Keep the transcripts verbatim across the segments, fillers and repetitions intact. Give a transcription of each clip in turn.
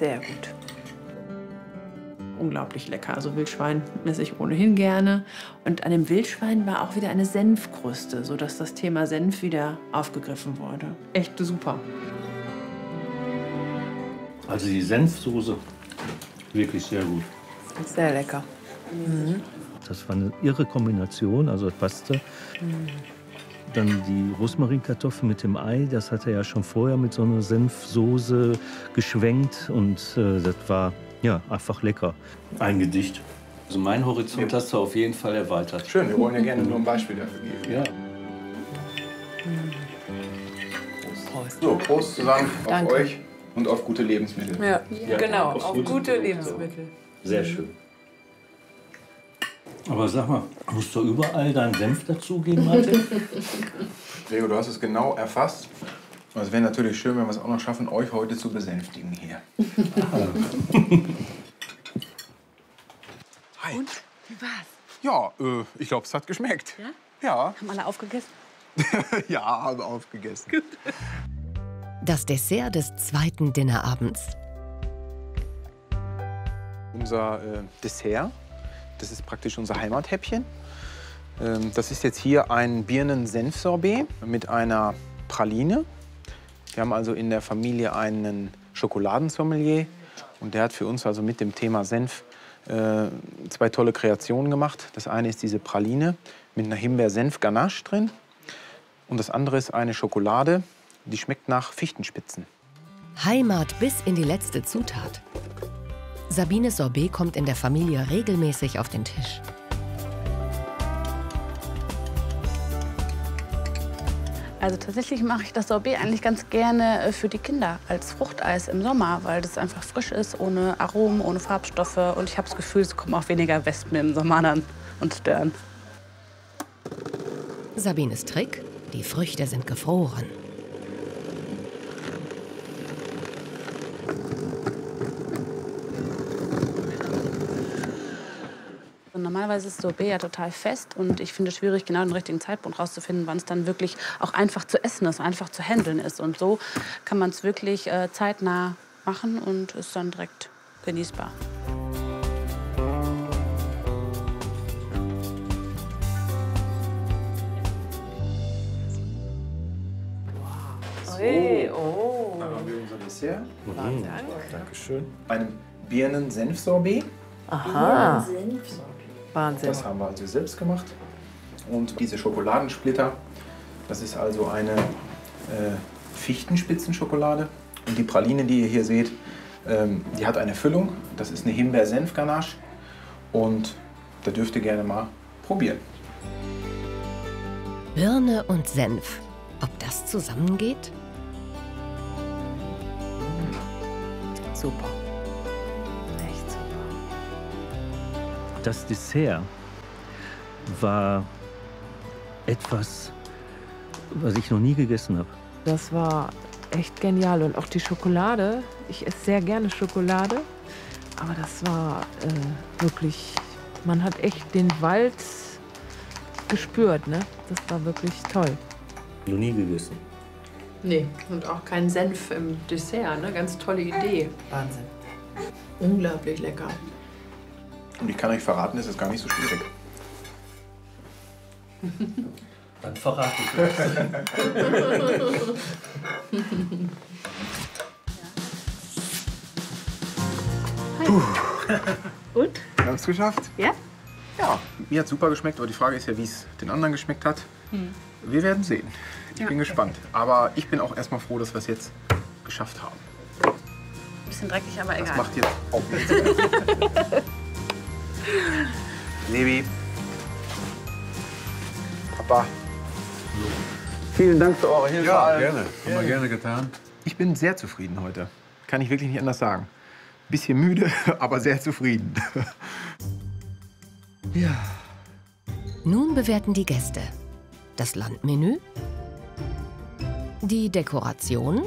Sehr gut. Unglaublich lecker. Also Wildschwein esse ich ohnehin gerne. Und an dem Wildschwein war auch wieder eine Senfkruste, sodass das Thema Senf wieder aufgegriffen wurde. Echt super. Also die Senfsoße, wirklich sehr gut. Sehr lecker. Mhm. Das war eine irre Kombination, also das passte. Mhm. Dann die Rosmarinkartoffeln mit dem Ei, das hat er ja schon vorher mit so einer Senfsoße geschwenkt. Und äh, das war ja einfach lecker. Ein Gedicht. Also mein Horizont hast du auf jeden Fall erweitert. Schön, wir wollen ja gerne nur ein Beispiel dafür geben. Ja. Prost. So, Prost zusammen auf Danke. euch und auf gute Lebensmittel. Ja, Ja, genau, auf auf gute gute Produkte. Lebensmittel. Sehr schön. Aber sag mal, musst du überall deinen Senf dazugeben, Martin? Gregor, du hast es genau erfasst. Es wäre natürlich schön, wenn wir es auch noch schaffen, euch heute zu besänftigen hier. Hi. Und? Wie war's? Ja, äh, ich glaube, es hat geschmeckt. Ja? Ja. Haben alle aufgegessen? Ja, haben aufgegessen. Gut. Das Dessert des zweiten Dinnerabends. Unser äh, Dessert, das ist praktisch unser Heimathäppchen. Ähm, das ist jetzt hier ein Birnen-Senf-Sorbet mit einer Praline. Wir haben also in der Familie einen Schokoladensommelier. Und der hat für uns also mit dem Thema Senf äh, zwei tolle Kreationen gemacht. Das eine ist diese Praline mit einer Himbeer-Senf-Ganache drin. Und das andere ist eine Schokolade, die schmeckt nach Fichtenspitzen. Heimat bis in die letzte Zutat. Sabines Sorbet kommt in der Familie regelmäßig auf den Tisch. Also tatsächlich mache ich das Sorbet eigentlich ganz gerne für die Kinder als Fruchteis im Sommer, weil das einfach frisch ist, ohne Aromen, ohne Farbstoffe. Und ich habe das Gefühl, es kommen auch weniger Wespen im Sommer dann und stören. Sabines Trick: Die Früchte sind gefroren. Normalerweise ist Sorbet ja total fest und ich finde es schwierig, genau den richtigen Zeitpunkt rauszufinden, wann es dann wirklich auch einfach zu essen ist, einfach zu handeln ist. Und so kann man es wirklich äh, zeitnah machen und ist dann direkt genießbar. Hey, oh. Dann haben wir unser Dessert. Dank. Dankeschön. Einem Birnen-Senf-Sorbet. Aha. Wahnsinn. Das haben wir also selbst gemacht. Und diese Schokoladensplitter, das ist also eine äh, Fichtenspitzenschokolade. Und die Praline, die ihr hier seht, ähm, die hat eine Füllung. Das ist eine Himbeer-Senf-Ganache. Und da dürft ihr gerne mal probieren. Birne und Senf. Ob das zusammengeht? Super. Echt super. Das Dessert war etwas, was ich noch nie gegessen habe. Das war echt genial. Und auch die Schokolade. Ich esse sehr gerne Schokolade. Aber das war äh, wirklich, man hat echt den Wald gespürt, ne? Das war wirklich toll. Noch nie gegessen. Nee, und auch kein Senf im Dessert, ne? Ganz tolle Idee. Wahnsinn. Unglaublich lecker. Und ich kann euch verraten, es ist gar nicht so schwierig. Dann verrate ich das. Und? Wir haben es geschafft. Ja? Ja, mir hat super geschmeckt, aber die Frage ist ja, wie es den anderen geschmeckt hat. Hm. Wir werden sehen. Ich Ja. bin gespannt. Aber ich bin auch erstmal froh, dass wir es jetzt geschafft haben. Ein bisschen dreckig, aber Das egal. macht jetzt auch nichts. Levi. Papa. Vielen Dank für eure Hilfe. Ja, gerne. Haben wir gerne getan. Ich bin sehr zufrieden heute. Kann ich wirklich nicht anders sagen. Bisschen müde, aber sehr zufrieden. Ja. Nun bewerten die Gäste das Landmenü, die Dekoration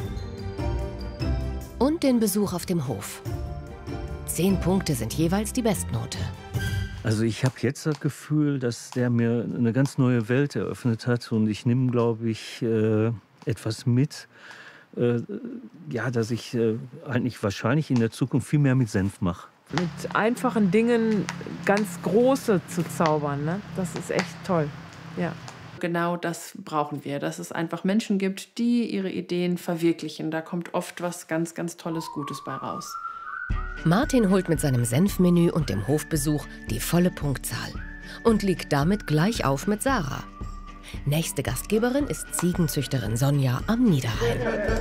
und den Besuch auf dem Hof. Zehn Punkte sind jeweils die Bestnote. Also ich habe jetzt das Gefühl, dass der mir eine ganz neue Welt eröffnet hat. Und ich nehme, glaube ich, äh, etwas mit, äh, ja, dass ich äh, eigentlich wahrscheinlich in der Zukunft viel mehr mit Senf mache. Mit einfachen Dingen ganz große zu zaubern, ne? Das ist echt toll. Ja. Genau das brauchen wir, dass es einfach Menschen gibt, die ihre Ideen verwirklichen. Da kommt oft was ganz, ganz Tolles, Gutes bei raus. Martin holt mit seinem Senfmenü und dem Hofbesuch die volle Punktzahl und liegt damit gleich auf mit Sarah. Nächste Gastgeberin ist Ziegenzüchterin Sonja am Niederrhein.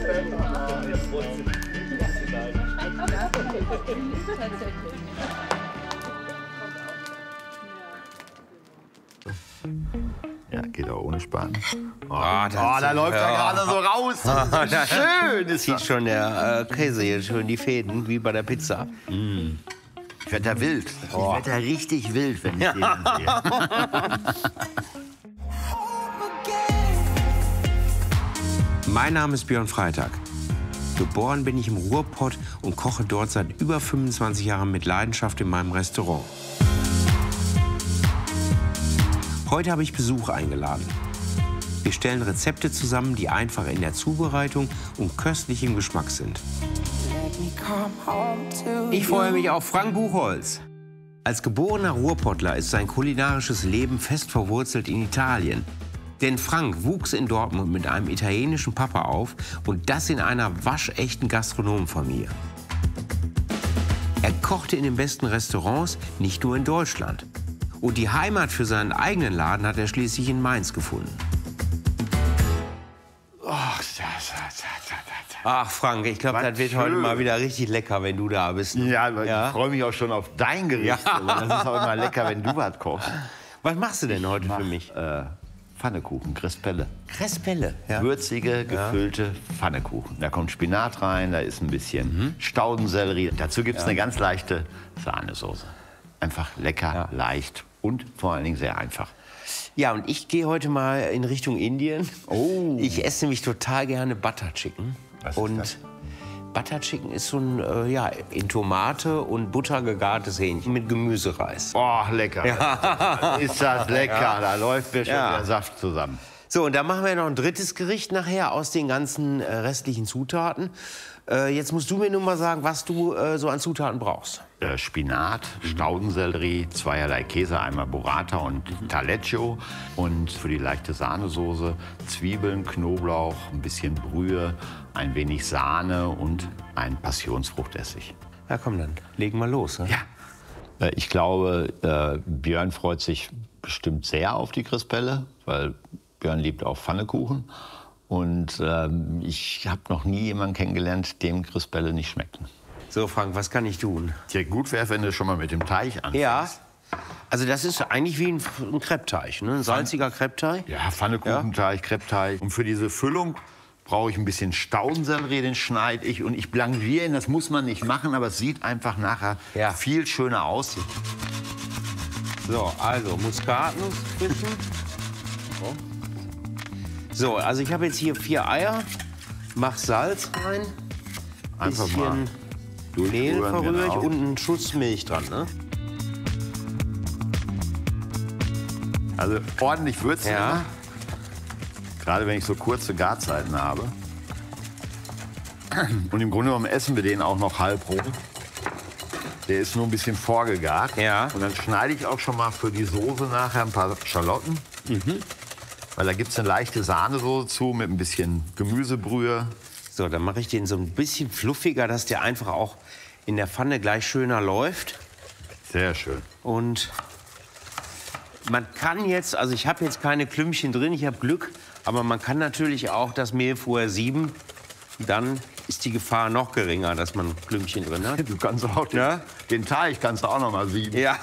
Ja, geht auch ohne Sparen. Oh, Ah, oh da läuft er gerade so raus. Das ist schön. Das sieht schon der äh, Käse hier schön die Fäden, wie bei der Pizza. Mm. Ich werde da wild. Ich werde da richtig wild, wenn ich den sehe. Mein Name ist Björn Freitag. Geboren bin ich im Ruhrpott und koche dort seit über fünfundzwanzig Jahren mit Leidenschaft in meinem Restaurant. Heute habe ich Besuch eingeladen. Wir stellen Rezepte zusammen, die einfach in der Zubereitung und köstlich im Geschmack sind. Ich freue mich auf Frank Buchholz. Als geborener Ruhrpottler ist sein kulinarisches Leben fest verwurzelt in Italien. Denn Frank wuchs in Dortmund mit einem italienischen Papa auf und das in einer waschechten Gastronomenfamilie. Er kochte in den besten Restaurants, nicht nur in Deutschland. Und die Heimat für seinen eigenen Laden hat er schließlich in Mainz gefunden. Ach, Frank, ich glaube, das wird schön. heute mal wieder richtig lecker, wenn du da bist. Ja, aber Ja? ich freue mich auch schon auf dein Gericht. Ja. Also, das ist auch immer lecker, wenn du was kochst. Was machst du denn heute für mich? Äh, Pfannekuchen, Crespelle. Crespelle, ja? Würzige, gefüllte Pfannekuchen. Da kommt Spinat rein, da ist ein bisschen mhm. Staudensellerie. Dazu gibt es eine ganz leichte Sahnesoße. Einfach lecker, Ja. leicht und vor allen Dingen sehr einfach. Ja, und ich gehe heute mal in Richtung Indien. Oh. Ich esse nämlich total gerne Butter Chicken. Was ist und das? Butter Chicken ist so ein äh, ja, in Tomate und Butter gegartes Hähnchen mit Gemüsereis. Oh, lecker. Ja. Ist das lecker. Ja. Da läuft mir schon Ja. der Saft zusammen. So, und dann machen wir noch ein drittes Gericht nachher aus den ganzen äh, restlichen Zutaten. Äh, jetzt musst du mir nun mal sagen, was du äh, so an Zutaten brauchst. Äh, Spinat, Staudensellerie, zweierlei Käse, einmal Burrata und Taleggio. Und für die leichte Sahnesoße Zwiebeln, Knoblauch, ein bisschen Brühe, ein wenig Sahne und ein Passionsfruchtessig. Ja, komm, dann legen wir los. Ne? Ja. Äh, Ich glaube, äh, Björn freut sich bestimmt sehr auf die Crispelle, weil Björn liebt auch Pfannekuchen. Und ähm, ich habe noch nie jemanden kennengelernt, dem Crispelle nicht schmecken. So, Frank, was kann ich tun? Ja, gut wäre, wenn du schon mal mit dem Teig anfängst. Ja, also das ist eigentlich wie ein, ein Kreppteig, ne? Ein salziger Kreppteig. Ja, Pfannekuchenteig, Kreppteig. Und für diese Füllung brauche ich ein bisschen Staudensellerie, den schneide ich. Und ich blanchiere ihn, das muss man nicht machen, aber es sieht einfach nachher Ja. viel schöner aus. So, also Muskatnussspitzen. So, also ich habe jetzt hier vier Eier. Mach Salz rein. Einfach bisschen mal Mehl durchrühren, verrühre ich genau. und einen Schuss Milch dran. Ne? Also ordentlich würzen. Ja. immer. Gerade wenn ich so kurze Garzeiten habe. Und im Grunde genommen essen wir den auch noch halb roh. Der ist nur ein bisschen vorgegart. Ja. Und dann schneide ich auch schon mal für die Soße nachher ein paar Schalotten. Mhm. Weil da gibt es eine leichte Sahnesoße zu mit ein bisschen Gemüsebrühe. So, dann mache ich den so ein bisschen fluffiger, dass der einfach auch in der Pfanne gleich schöner läuft. Sehr schön. Und man kann jetzt, also ich habe jetzt keine Klümpchen drin, ich habe Glück, aber man kann natürlich auch das Mehl vorher sieben. Dann ist die Gefahr noch geringer, dass man Klümpchen drin hat. Du kannst auch den, Ja? den Teig kannst du auch noch mal sieben. Ja.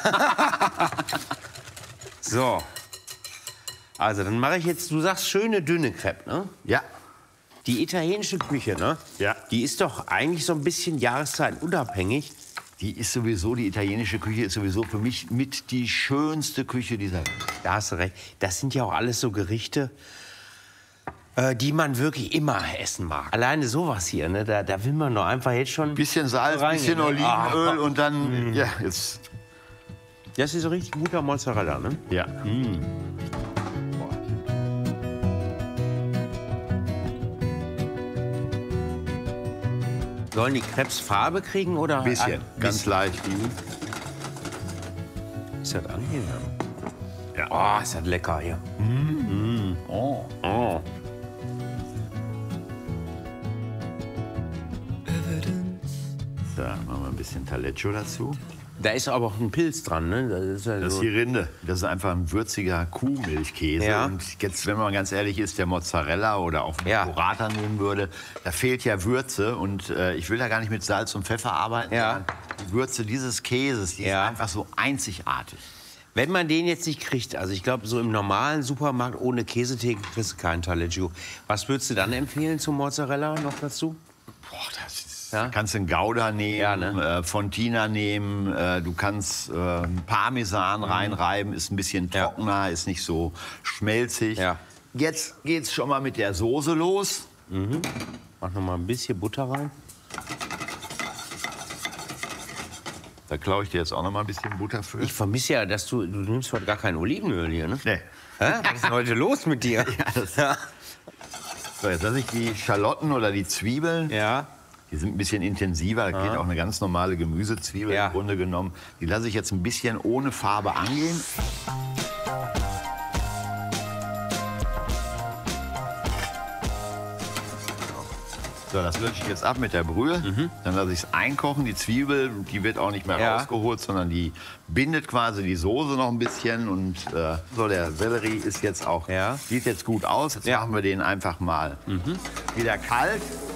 So. Also, dann mache ich jetzt, du sagst, schöne dünne Crepe, ne? Ja. Die italienische Küche, ne? Ja. Die ist doch eigentlich so ein bisschen jahreszeitenunabhängig. Die ist sowieso, die italienische Küche ist sowieso für mich mit die schönste Küche dieser Welt. Da hast du recht. Das sind ja auch alles so Gerichte, äh, die man wirklich immer essen mag. Alleine sowas hier, ne? Da, da will man doch einfach jetzt schon... Bisschen Salz, reingehen, bisschen ne? Olivenöl Ah, und dann, ja, jetzt, Das ist so richtig guter Mozzarella, ne? ja. Sollen die Crepes Farbe kriegen oder? Ein bisschen, Ein ganz bisschen. leicht. Ist das angenehm? Ja. Oh, ist das lecker hier. Mm. Oh. Oh. So, machen wir ein bisschen Taleggio dazu. Da ist aber auch ein Pilz dran, ne? Das ist, ja Das ist so die Rinde. Das ist einfach ein würziger Kuhmilchkäse. Ja. Und jetzt, wenn man ganz ehrlich ist, der Mozzarella oder auch Ja. Burrata nehmen würde, da fehlt ja Würze. Und äh, ich will da gar nicht mit Salz und Pfeffer arbeiten. Ja. sondern Die Würze dieses Käses, die Ja. ist einfach so einzigartig. Wenn man den jetzt nicht kriegt, also ich glaube, so im normalen Supermarkt ohne Käsetheke kriegst du keinen Taleggio. Was würdest du dann empfehlen zum Mozzarella noch dazu? Boah, das ist, Ja? Du kannst einen Gouda nehmen, Ja, ne? äh, Fontina nehmen, äh, du kannst äh, Parmesan reinreiben, ist ein bisschen Ja. trockener, ist nicht so schmelzig. Ja. Jetzt geht's schon mal mit der Soße los. Mach noch mal ein bisschen Butter rein. Da klaue ich dir jetzt auch noch mal ein bisschen Butter für. Ich vermisse ja, dass du, du nimmst heute gar kein Olivenöl hier, ne? Nee. Hä? Was ist denn heute los mit dir? Ja, das, so, jetzt lasse ich die Schalotten oder die Zwiebeln. Ja. Die sind ein bisschen intensiver. Da geht auch eine ganz normale Gemüsezwiebel Ja. im Grunde genommen. Die lasse ich jetzt ein bisschen ohne Farbe angehen. So, das lösche ich jetzt ab mit der Brühe. Dann lasse ich es einkochen. Die Zwiebel, die wird auch nicht mehr Ja. rausgeholt, sondern die bindet quasi die Soße noch ein bisschen. Und äh, so, der Sellerie ist jetzt auch, Ja. sieht jetzt gut aus. Jetzt Ja. machen wir den einfach mal wieder kalt.